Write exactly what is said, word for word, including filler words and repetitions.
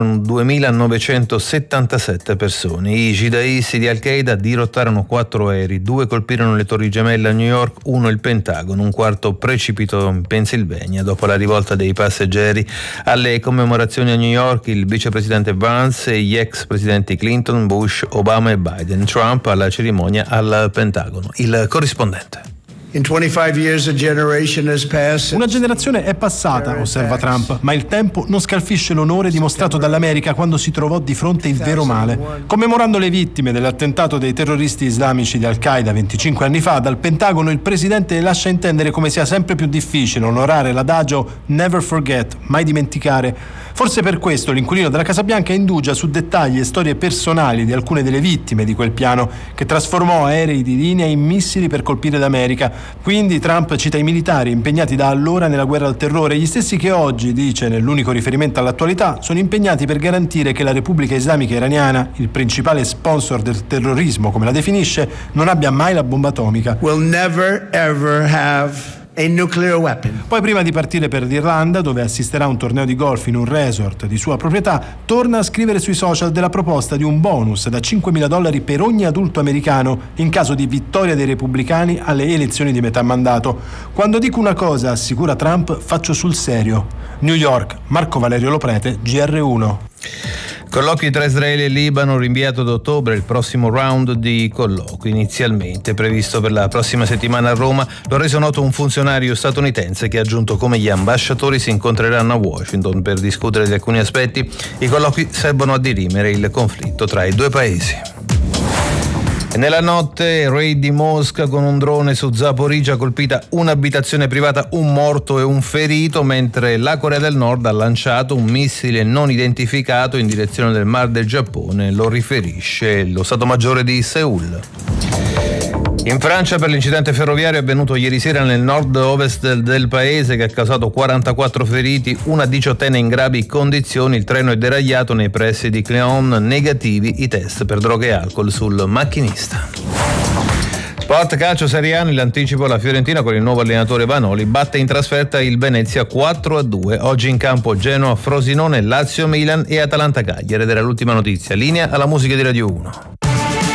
duemilanovecentosettantasette persone. I jihadisti di Al-Qaeda dirottarono quattro aerei, due colpirono le torri gemelle a New York, uno il Pentagono, un quarto precipitò in Pennsylvania. Dopo la rivolta dei passeggeri alle commemorazioni a New York, il vicepresidente Vance e gli ex presidenti Clinton, Bush, Obama e Biden. Trump alla cerimonia al Pentagono. Il corrispondente. In twenty-five years a generation has passed. Una generazione è passata, osserva Trump, ma il tempo non scalfisce l'onore dimostrato dall'America quando si trovò di fronte il vero male. Commemorando le vittime dell'attentato dei terroristi islamici di Al-Qaeda venticinque anni fa, dal Pentagono il presidente lascia intendere come sia sempre più difficile onorare l'adagio never forget, mai dimenticare. Forse per questo l'inquilino della Casa Bianca indugia su dettagli e storie personali di alcune delle vittime di quel piano che trasformò aerei di linea in missili per colpire l'America. Quindi Trump cita i militari impegnati da allora nella guerra al terrore, gli stessi che oggi, dice nell'unico riferimento all'attualità, sono impegnati per garantire che la Repubblica Islamica Iraniana, il principale sponsor del terrorismo come la definisce, non abbia mai la bomba atomica. Will never ever have a nuclear weapon. Poi, prima di partire per l'Irlanda, dove assisterà a un torneo di golf in un resort di sua proprietà, torna a scrivere sui social della proposta di un bonus da cinquemila dollari per ogni adulto americano in caso di vittoria dei repubblicani alle elezioni di metà mandato. Quando dico una cosa, assicura Trump, faccio sul serio. New York, Marco Valerio Loprete, G R uno. Colloqui tra Israele e Libano rinviato ad ottobre, il prossimo round di colloqui inizialmente previsto per la prossima settimana a Roma. Lo ha reso noto un funzionario statunitense che ha aggiunto come gli ambasciatori si incontreranno a Washington per discutere di alcuni aspetti. I colloqui servono a dirimere il conflitto tra i due paesi. E nella notte, raid di Mosca con un drone su Zaporizhzhia, colpita un'abitazione privata, un morto e un ferito, mentre la Corea del Nord ha lanciato un missile non identificato in direzione del Mar del Giappone, lo riferisce lo Stato Maggiore di Seul. In Francia, per l'incidente ferroviario avvenuto ieri sera nel nord-ovest del, del paese che ha causato quarantaquattro feriti, una diciottenne in gravi condizioni, il treno è deragliato nei pressi di Cléon, negativi i test per droga e alcol sul macchinista. Sport calcio Serie A, nell'anticipo la Fiorentina con il nuovo allenatore Vanoli batte in trasferta il Venezia quattro a due. Oggi in campo Genoa, Frosinone, Lazio, Milan e Atalanta Cagliari. Ed era l'ultima notizia. Linea alla musica di Radio uno.